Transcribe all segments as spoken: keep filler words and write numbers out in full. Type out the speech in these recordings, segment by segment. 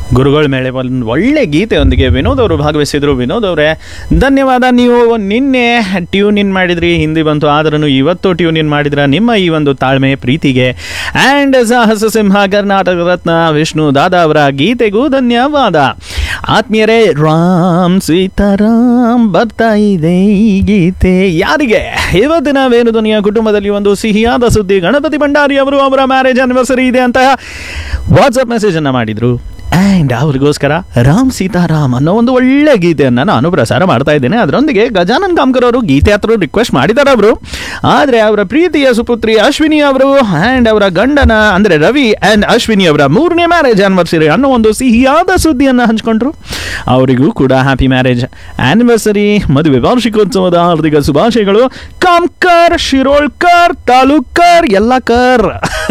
ಗುರುಗಳ ಮೇಲೆ ಒಂದು ಒಳ್ಳೆ ಗೀತೆಯೊಂದಿಗೆ ವಿನೋದ್ ಅವರು ಭಾಗವಹಿಸಿದ್ರು. ವಿನೋದ್ ಅವರೇ ಧನ್ಯವಾದ. ನೀವು ನಿನ್ನೆ ಟ್ಯೂನ್ ಇನ್ ಮಾಡಿದ್ರಿ, ಹಿಂದಿ ಬಂತು, ಆದ್ರೂ ಇವತ್ತು ಟ್ಯೂನ್ ಇನ್ ಮಾಡಿದ್ರ. ನಿಮ್ಮ ಈ ಒಂದು ತಾಳ್ಮೆ ಪ್ರೀತಿಗೆ ಆ್ಯಂಡ್ ಸಾಹಸ ಸಿಂಹ ಕರ್ನಾಟಕ ರತ್ನ ವಿಷ್ಣು ದಾದಾ ಅವರ ಗೀತೆಗೂ ಧನ್ಯವಾದ. ಆತ್ಮೀಯರೇ, ರಾಮ್ ಸೀತಾರಾಮ್ ಬರ್ತಾ ಇದೆ ಈ ಗೀತೆ ಯಾರಿಗೆ? ಇವತ್ತಿನ ವೇಣುಧ್ವನಿಯ ಕುಟುಂಬದಲ್ಲಿ ಒಂದು ಸಿಹಿಯಾದ ಸುದ್ದಿ. ಗಣಪತಿ ಭಂಡಾರಿ ಅವರು ಅವರ ಮ್ಯಾರೇಜ್ ಆನಿವರ್ಸರಿ ಇದೆ ಅಂತ ವಾಟ್ಸಪ್ ಮೆಸೇಜ್ ಅನ್ನ ಮಾಡಿದ್ರು. ಆ್ಯಂಡ್ ಅವ್ರಿಗೋಸ್ಕರ ರಾಮ್ ಸೀತಾರಾಮ್ ಅನ್ನೋ ಒಂದು ಒಳ್ಳೆ ಗೀತೆಯನ್ನು ನಾನು ಪ್ರಸಾರ ಮಾಡ್ತಾ ಇದ್ದೇನೆ. ಅದರೊಂದಿಗೆ ಗಜಾನನ್ ಕಾಮ್ಕರ್ ಅವರು ಗೀತೆ ಹತ್ರ ರಿಕ್ವೆಸ್ಟ್ ಮಾಡಿದ್ದಾರೆ ಅವರು. ಆದರೆ ಅವರ ಪ್ರೀತಿಯ ಸುಪುತ್ರಿ ಅಶ್ವಿನಿ ಅವರು ಆ್ಯಂಡ್ ಅವರ ಗಂಡನ ಅಂದರೆ ರವಿ ಆ್ಯಂಡ್ ಅಶ್ವಿನಿ ಅವರ ಮೂರನೇ ಮ್ಯಾರೇಜ್ ಆನಿವರ್ಸರಿ ಅನ್ನೋ ಒಂದು ಸಿಹಿಯಾದ ಸುದ್ದಿಯನ್ನು ಹಂಚ್ಕೊಂಡ್ರು. ಅವರಿಗೂ ಕೂಡ ಹ್ಯಾಪಿ ಮ್ಯಾರೇಜ್ ಆನಿವರ್ಸರಿ, ಮದುವೆ ವಾರ್ಷಿಕೋತ್ಸವದ ಹಾರ್ದಿಕ ಶುಭಾಶಯಗಳು. ಕಾಮ್ಕರ್, ಶಿರೋಳ್ಕರ್, ತಾಲೂಕರ್, ಎಲ್ಲ ಕರ್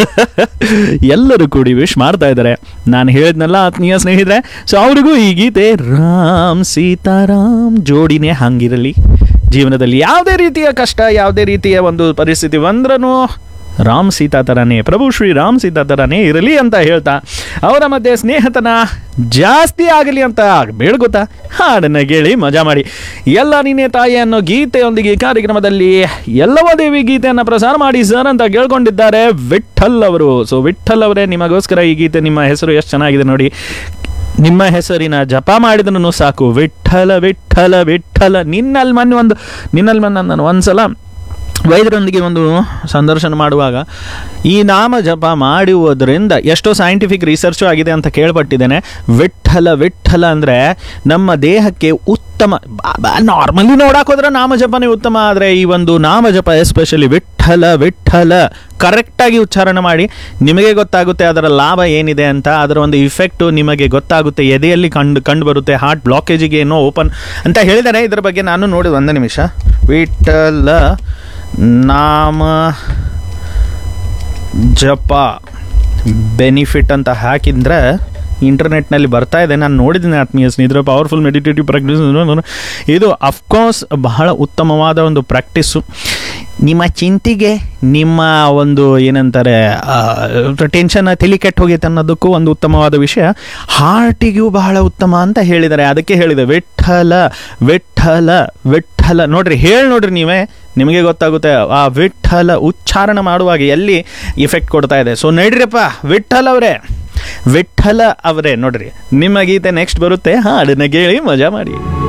ಎಲ್ಲರೂ ಕೂಡಿ ವಿಶ್ ಮಾಡ್ತಾ ಇದ್ದಾರೆ. ನಾನು ಹೇಳಿದ್ನಲ್ಲ ಆತ್ಮೀಯ ಸ್ನೇಹಿತರೆ, ಸೊ ಅವರಿಗೂ ಈ ಗೀತೆ ರಾಮ್ ಸೀತಾರಾಮ್ ಜೋಡಿನೇ ಹಂಗಿರಲಿ. ಜೀವನದಲ್ಲಿ ಯಾವುದೇ ರೀತಿಯ ಕಷ್ಟ, ಯಾವುದೇ ರೀತಿಯ ಒಂದು ಪರಿಸ್ಥಿತಿ ಬಂದ್ರೂ ರಾಮ್ ಸೀತಾ ಥರನೇ, ಪ್ರಭು ಶ್ರೀ ರಾಮ್ ಸೀತಾ ಥರನೇ ಇರಲಿ ಅಂತ ಹೇಳ್ತಾ ಅವರ ಮಧ್ಯೆ ಸ್ನೇಹತನ ಜಾಸ್ತಿ ಆಗಲಿ ಅಂತ ಬೇಡ್ಕೊತಾ ಹಾಡನ್ನು ಕೇಳಿ ಮಜಾ ಮಾಡಿ. ಎಲ್ಲ ನೀನೇ ತಾಯಿ ಅನ್ನೋ ಗೀತೆಯೊಂದಿಗೆ ಕಾರ್ಯಕ್ರಮದಲ್ಲಿ ಎಲ್ಲವ ದೇವಿ ಗೀತೆಯನ್ನು ಪ್ರಸಾರ ಮಾಡಿ ಸರ್ ಅಂತ ಕೇಳ್ಕೊಂಡಿದ್ದಾರೆ ವಿಠಲ್ ಅವರು. ಸೊ ವಿಠಲ್ ಅವರೇ, ನಿಮಗೋಸ್ಕರ ಈ ಗೀತೆ. ನಿಮ್ಮ ಹೆಸರು ಎಷ್ಟು ಚೆನ್ನಾಗಿದೆ ನೋಡಿ. ನಿಮ್ಮ ಹೆಸರಿನ ಜಪ ಮಾಡಿದ್ರೂ ಸಾಕು, ವಿಠಲ ವಿಠಲ ವಿಠಲ. ನಿನ್ನಲ್ಲಿ ಮೊನ್ನೆ ಒಂದು ನಿನ್ನಲ್ಲಿ ಮೊನ್ನೆ ನಾನು ಒಂದ್ಸಲ ವೈದ್ಯರೊಂದಿಗೆ ಒಂದು ಸಂದರ್ಶನ ಮಾಡುವಾಗ ಈ ನಾಮ ಜಪ ಮಾಡುವುದರಿಂದ ಎಷ್ಟೋ ಸೈಂಟಿಫಿಕ್ ರಿಸರ್ಚು ಆಗಿದೆ ಅಂತ ಕೇಳ್ಪಟ್ಟಿದ್ದೇನೆ. ವಿಠಲ ವಿಠಲ ಅಂದರೆ ನಮ್ಮ ದೇಹಕ್ಕೆ ಉತ್ತಮ. ನಾರ್ಮಲಿ ನೋಡೋಕೋದ್ರೆ ನಾಮ ಜಪನೇ ಉತ್ತಮ, ಆದರೆ ಈ ಒಂದು ನಾಮ ಜಪ ಎಸ್ಪೆಷಲಿ ವಿಠಲ ವಿಠಲ ಕರೆಕ್ಟಾಗಿ ಉಚ್ಚಾರಣೆ ಮಾಡಿ ನಿಮಗೆ ಗೊತ್ತಾಗುತ್ತೆ ಅದರ ಲಾಭ ಏನಿದೆ ಅಂತ. ಅದರ ಒಂದು ಇಫೆಕ್ಟು ನಿಮಗೆ ಗೊತ್ತಾಗುತ್ತೆ, ಎದೆಯಲ್ಲಿ ಕಂಡು ಕಂಡು ಬರುತ್ತೆ. ಹಾರ್ಟ್ ಬ್ಲಾಕೇಜಿಗೆ ಏನೋ ಓಪನ್ ಅಂತ ಹೇಳಿದ್ದಾರೆ. ಇದರ ಬಗ್ಗೆ ನಾನು ನೋಡಿ ಒಂದು ನಿಮಿಷ. ವಿಠಲ ನಾಮ ಜಪ ಬೆನಿಫಿಟ್ ಅಂತ ಹಾಕಿದ್ರೆ ಇಂಟರ್ನೆಟ್ನಲ್ಲಿ ಬರ್ತಾ ಇದೆ. ನಾನು ನೋಡಿದ್ದೀನಿ ಆತ್ಮೀಯ ಸ್ನೇಹಿತರೆ. ಪವರ್ಫುಲ್ ಮೆಡಿಟೇಟಿವ್ ಪ್ರಾಕ್ಟೀಸ್ ಇದು ಅಫ್ಕೋರ್ಸ್ ಬಹಳ ಉತ್ತಮವಾದ ಒಂದು ಪ್ರಾಕ್ಟೀಸು. ನಿಮ್ಮ ಚಿಂತೆಗೆ, ನಿಮ್ಮ ಒಂದು ಏನಂತಾರೆ ಟೆನ್ಷನ್ ತಲೆ ಕೆಟ್ಟು ಹೋಗೈತೆ ಅನ್ನೋದಕ್ಕೂ ಒಂದು ಉತ್ತಮವಾದ ವಿಷಯ. ಹಾರ್ಟಿಗೂ ಬಹಳ ಉತ್ತಮ ಅಂತ ಹೇಳಿದ್ದಾರೆ. ಅದಕ್ಕೆ ಹೇಳಿದೆ ವಿಠಲ ವಿಠಲ ವಿಠಲ. ನೋಡ್ರಿ, ಹೇಳಿ ನೋಡ್ರಿ ನೀವೇ, ನಿಮಗೆ ಗೊತ್ತಾಗುತ್ತೆ ಆ ವಿಠಲ ಉಚ್ಚಾರಣ ಮಾಡುವಾಗ ಎಲ್ಲಿ ಇಫೆಕ್ಟ್ ಕೊಡ್ತಾ ಇದೆ. ಸೊ ನೋಡ್ರಿಯಪ್ಪ ವಿಠಲ್ ಅವರೇ, ವಿಠಲ ಅವರೇ ನೋಡ್ರಿ, ನಿಮ್ಮ ಗೀತೆ ನೆಕ್ಸ್ಟ್ ಬರುತ್ತೆ. ಹಾಡನ್ನ ಕೇಳಿ ಮಜಾ ಮಾಡಿ.